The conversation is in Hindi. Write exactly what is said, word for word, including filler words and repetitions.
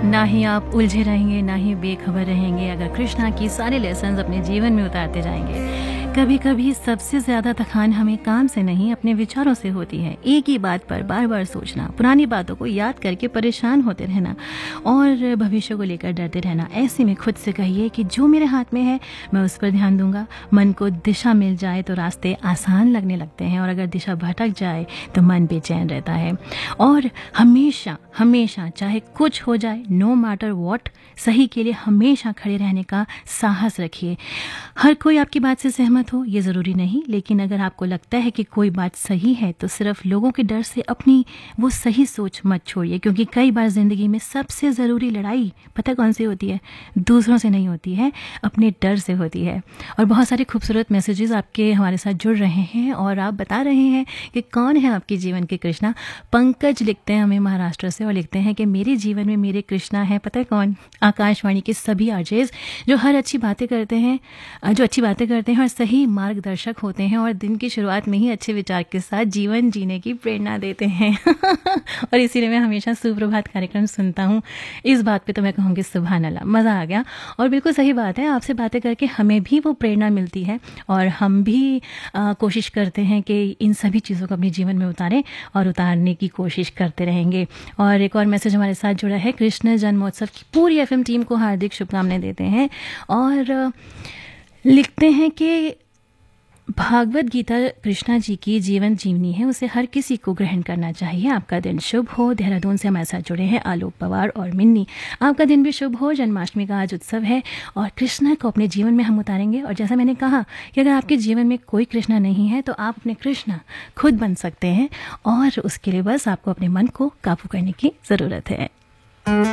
ना ही आप उलझे रहेंगे, ना ही बेखबर रहेंगे अगर कृष्णा की सारे लेसन्स अपने जीवन में उतारते जाएंगे। कभी कभी सबसे ज़्यादा थकान हमें काम से नहीं अपने विचारों से होती है। एक ही बात पर बार बार सोचना, पुरानी बातों को याद करके परेशान होते रहना और भविष्य को लेकर डरते रहना। ऐसे में खुद से कहिए कि जो मेरे हाथ में है मैं उस पर ध्यान दूंगा। मन को दिशा मिल जाए तो रास्ते आसान लगने लगते हैं, और अगर दिशा भटक जाए तो मन बेचैन रहता है। और हमेशा हमेशा चाहे कुछ हो जाए, नो मैटर व्हाट, सही के लिए हमेशा खड़े रहने का साहस रखिए। हर कोई आपकी बात से सहमत हो ये ज़रूरी नहीं, लेकिन अगर आपको लगता है कि कोई बात सही है तो सिर्फ लोगों के डर से अपनी वो सही सोच मत छोड़िए, क्योंकि कई बार ज़िंदगी में सबसे ज़रूरी लड़ाई पता कौन सी होती है? दूसरों से नहीं होती है, अपने डर से होती है। और बहुत सारे खूबसूरत मैसेजेस आपके हमारे साथ जुड़ रहे हैं और आप बता रहे हैं कि कौन है आपके जीवन के कृष्णा। पंकज लिखते हैं हमें महाराष्ट्र से और लिखते हैं कि मेरे जीवन में मेरे कृष्णा है, पता है कौन? आकाशवाणी के सभी आरजेज जो हर अच्छी बातें करते हैं, जो अच्छी बातें करते हैं और सही मार्गदर्शक होते हैं और दिन की शुरुआत में ही अच्छे विचार के साथ जीवन जीने की प्रेरणा देते हैं। और इसीलिए मैं हमेशा सुप्रभात कार्यक्रम सुनता हूँ। इस बात पे तो मैं कहूँगी सुभान अल्लाह, मज़ा आ गया। और बिल्कुल सही बात है, आपसे बातें करके हमें भी वो प्रेरणा मिलती है और हम भी आ, कोशिश करते हैं कि इन सभी चीज़ों को अपने जीवन में उतारें और उतारने की कोशिश करते रहेंगे। और एक और मैसेज हमारे साथ जुड़ा है, कृष्ण जन्मोत्सव की पूरी एफएम टीम को हार्दिक शुभकामनाएं देते हैं और लिखते हैं कि भागवत गीता कृष्णा जी की जीवन जीवनी है, उसे हर किसी को ग्रहण करना चाहिए। आपका दिन शुभ हो। देहरादून से हमारे साथ जुड़े हैं आलोक पवार और मिन्नी, आपका दिन भी शुभ हो। जन्माष्टमी का आज उत्सव है और कृष्णा को अपने जीवन में हम उतारेंगे। और जैसा मैंने कहा कि अगर आपके जीवन में कोई कृष्णा नहीं है तो आप अपने कृष्णा खुद बन सकते हैं, और उसके लिए बस आपको अपने मन को काबू करने की ज़रूरत है।